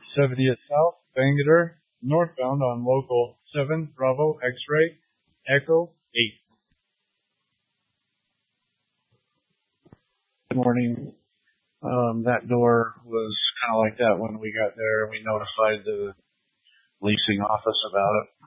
70th South, Bangalore, northbound on local 7 Bravo X-ray Echo 8. Good morning. That door was kind of like that when we got there. We notified the leasing office about it.